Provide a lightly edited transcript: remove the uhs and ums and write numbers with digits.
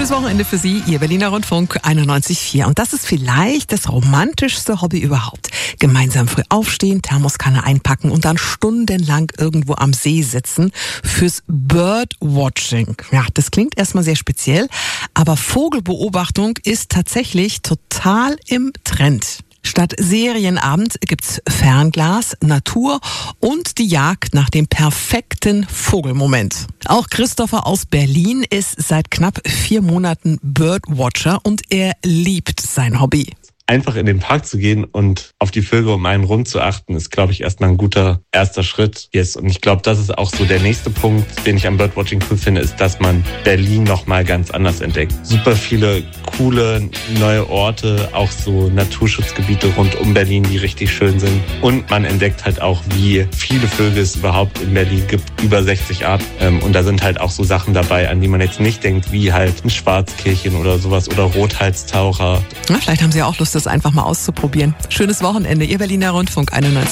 Schönes Wochenende für Sie, Ihr Berliner Rundfunk 91,4. Und das ist vielleicht das romantischste Hobby überhaupt. Gemeinsam früh aufstehen, Thermoskanne einpacken und dann stundenlang irgendwo am See sitzen fürs Birdwatching. Ja, das klingt erstmal sehr speziell, aber Vogelbeobachtung ist tatsächlich total im Trend. Statt Serienabend gibt's Fernglas, Natur und die Jagd nach dem perfekten Vogelmoment. Auch Christopher aus Berlin ist seit knapp 4 Monaten Birdwatcher und er liebt sein Hobby. Einfach in den Park zu gehen und auf die Vögel um einen rum zu achten, ist, glaube ich, erstmal ein guter erster Schritt. Yes. Und ich glaube, das ist auch so der nächste Punkt, den ich am Birdwatching cool finde, ist, dass man Berlin nochmal ganz anders entdeckt. Super viele coole neue Orte, auch so Naturschutzgebiete rund um Berlin, die richtig schön sind. Und man entdeckt halt auch, wie viele Vögel es überhaupt in Berlin gibt, über 60 Arten. Und da sind halt auch so Sachen dabei, an die man jetzt nicht denkt, wie halt ein Schwarzkehlchen oder sowas oder Rothalstaucher. Na, vielleicht haben Sie auch Lust, das einfach mal auszuprobieren. Schönes Wochenende, Ihr Berliner Rundfunk 91.